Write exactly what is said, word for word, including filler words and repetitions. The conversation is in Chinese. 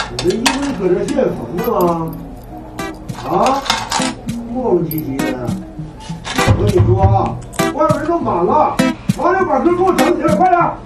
这一会搁这旋风呢吗？啊，磨磨唧唧的。我跟你说啊，外边人都满了，马上把车给我整起来，快点！